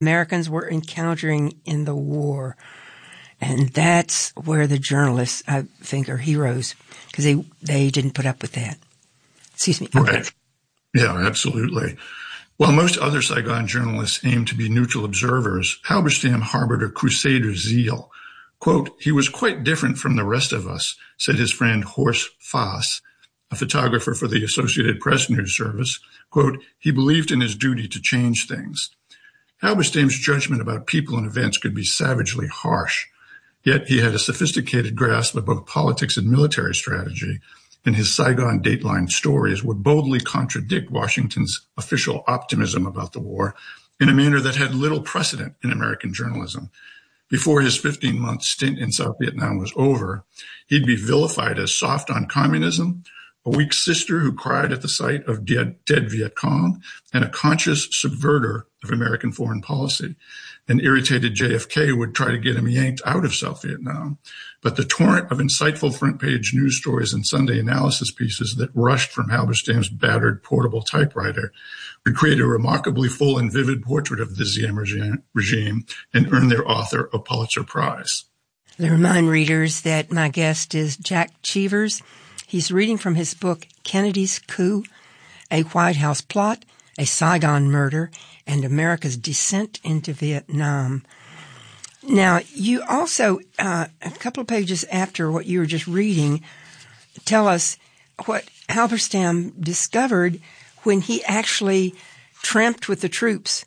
Americans were encountering in the war. And that's where the journalists, I think, are heroes, because they didn't put up with that. Excuse me. Okay. Right. Yeah, absolutely. While most other Saigon journalists aimed to be neutral observers, Halberstam harbored a crusader zeal. Quote, "He was quite different from the rest of us," said his friend Horst Faas, a photographer for the Associated Press news service. Quote, "He believed in his duty to change things." Halberstam's judgment about people and events could be savagely harsh, yet he had a sophisticated grasp of both politics and military strategy, and his Saigon Dateline stories would boldly contradict Washington's official optimism about the war in a manner that had little precedent in American journalism. Before his 15-month stint in South Vietnam was over, he'd be vilified as soft on communism, a weak sister who cried at the sight of dead Viet Cong, and a conscious subverter of American foreign policy. An irritated JFK would try to get him yanked out of South Vietnam. But the torrent of insightful front-page news stories and Sunday analysis pieces that rushed from Halberstam's battered portable typewriter would create a remarkably full and vivid portrait of the Diem regime and earn their author a Pulitzer Prize. I remind readers that my guest is Jack Cheevers. He's reading from his book, Kennedy's Coup, A White House Plot, A Saigon Murder, and America's Descent into Vietnam. Now, you also, a couple of pages after what you were just reading, tell us what Halberstam discovered when he actually tramped with the troops.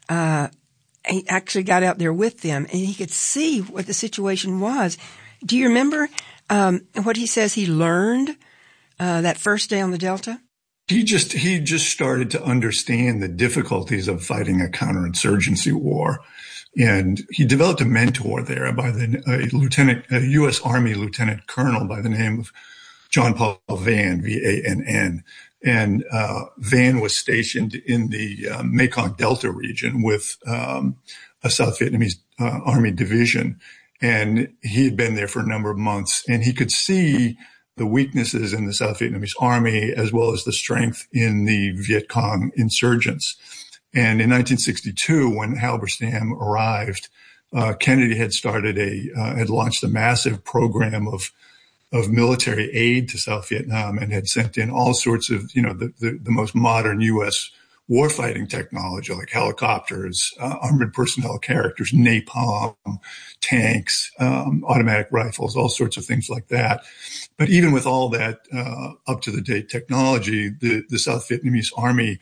He actually got out there with them, and he could see what the situation was. Do you remember what he says he learned that first day on the Delta? He just started to understand the difficulties of fighting a counterinsurgency war. And he developed a mentor there by a U.S. Army lieutenant colonel by the name of John Paul Vann, V-A-N-N. And Vann was stationed in the Mekong Delta region with a South Vietnamese Army division. And he had been there for a number of months, and he could see the weaknesses in the South Vietnamese Army as well as the strength in the Viet Cong insurgents. And in 1962, when Halberstam arrived, Kennedy had had launched a massive program of military aid to South Vietnam and had sent in all sorts of, the most modern U.S. warfighting technology like helicopters, armored personnel carriers, napalm, tanks, automatic rifles, all sorts of things like that. But even with all that up-to-the-date technology, the South Vietnamese Army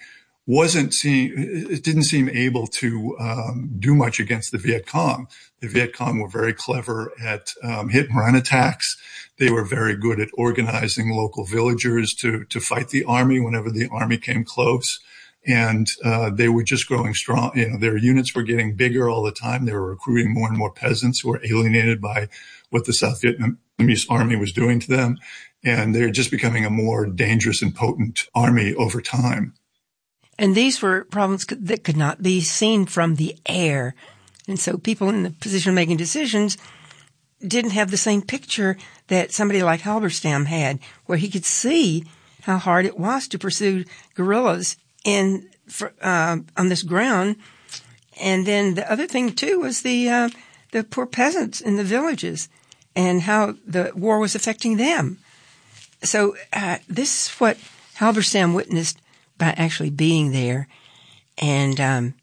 didn't seem able to do much against the Viet Cong. The Viet Cong were very clever at hit and run attacks. They were very good at organizing local villagers to fight the army whenever the army came close. And they were just growing strong. Their units were getting bigger all the time. They were recruiting more and more peasants who were alienated by what the South Vietnamese Army was doing to them. And they're just becoming a more dangerous and potent army over time. And these were problems that could not be seen from the air. And so people in the position of making decisions didn't have the same picture that somebody like Halberstam had, where he could see how hard it was to pursue guerrillas on this ground. And then the other thing, too, was the poor peasants in the villages and how the war was affecting them. So this is what Halberstam witnessed by actually being there, and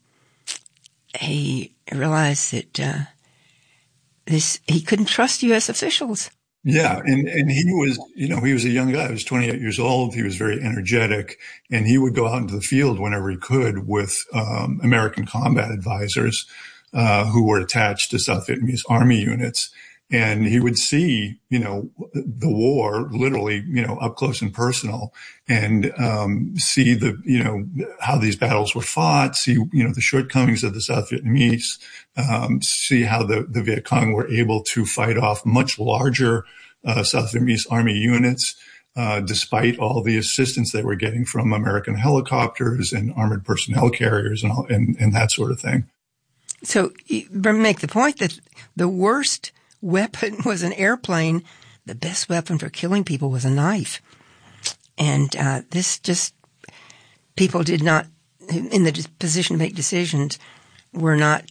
he realized that he couldn't trust U.S. officials. Yeah, and he was, he was a young guy. He was 28 years old. He was very energetic, and he would go out into the field whenever he could with American combat advisors who were attached to South Vietnamese Army units. And he would see, the war literally, up close and personal, and see how these battles were fought, see, the shortcomings of the South Vietnamese, see how the Viet Cong were able to fight off much larger South Vietnamese Army units, despite all the assistance they were getting from American helicopters and armored personnel carriers and that sort of thing. So you make the point that the worst weapon was an airplane. The best weapon for killing people was a knife. And people did not, in the position to make decisions, were not